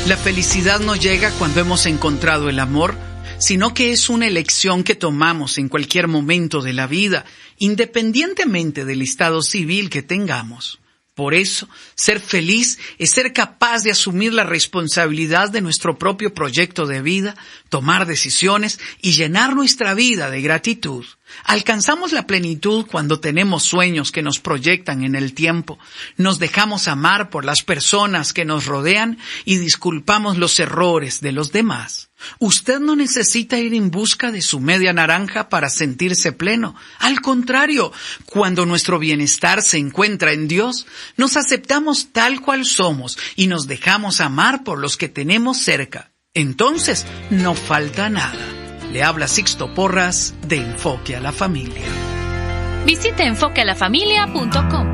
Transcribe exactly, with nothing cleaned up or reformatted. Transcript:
La felicidad no llega cuando hemos encontrado el amor, sino que es una elección que tomamos en cualquier momento de la vida, independientemente del estado civil que tengamos. Por eso, ser feliz es ser capaz de asumir la responsabilidad de nuestro propio proyecto de vida, tomar decisiones y llenar nuestra vida de gratitud. Alcanzamos la plenitud cuando tenemos sueños que nos proyectan en el tiempo, nos dejamos amar por las personas que nos rodean y disculpamos los errores de los demás. Usted no necesita ir en busca de su media naranja para sentirse pleno. Al contrario, cuando nuestro bienestar se encuentra en Dios, nos aceptamos tal cual somos y nos dejamos amar por los que tenemos cerca. Entonces, no falta nada. Le habla Sixto Porras de Enfoque a la Familia. Visite enfoque a la familia punto com.